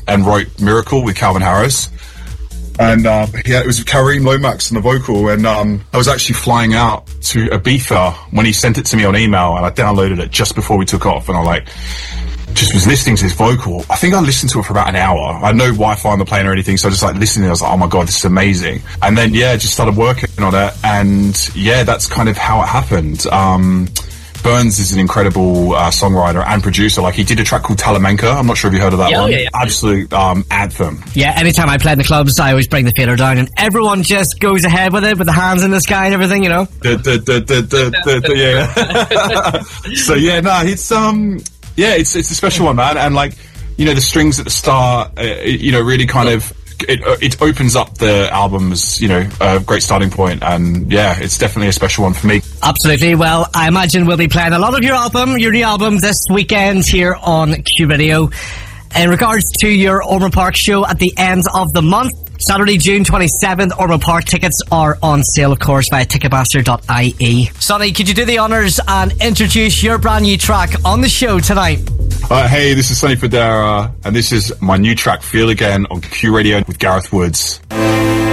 and wrote Miracle with Calvin Harris. And it was Kareem Lomax on the vocal, and I was actually flying out to Ibiza when he sent it to me on email, and I downloaded it just before we took off, and I just was listening to his vocal. I think I listened to it for about an hour. I had no Wi-Fi on the plane or anything, so I just listening. I was like, oh my God, this is amazing. And then, just started working on it, and that's kind of how it happened. Burns is an incredible songwriter and producer. He did a track called Talamanca. I'm not sure if you heard of that one. Yeah. Absolute anthem. Yeah, anytime I play in the clubs, I always bring the fader down, and everyone just goes ahead with it, with the hands in the sky and everything, you know? It's a special one, man. And the strings at the start, really kind of, it opens up the album as, a great starting point, and it's definitely a special one for me. Absolutely. Well, I imagine we'll be playing a lot of your new album this weekend here on Q Radio. In regards to your Ormond Park show at the end of the month, Saturday, June 27th, Ormond Park tickets are on sale, of course, via ticketmaster.ie. Sonny, could you do the honours and introduce your brand new track on the show tonight? Hey, this is Sonny Fodera, and this is my new track, Feel Again, on Q Radio with Gareth Woods.